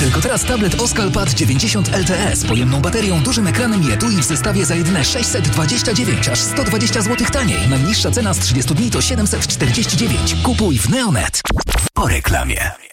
Tylko teraz tablet Oskal Pad 90 LTE z pojemną baterią, dużym ekranem i etui w zestawie za jedyne 629, aż 120 zł taniej. Najniższa cena z 30 dni to 749. Kupuj w Neonet. Po reklamie.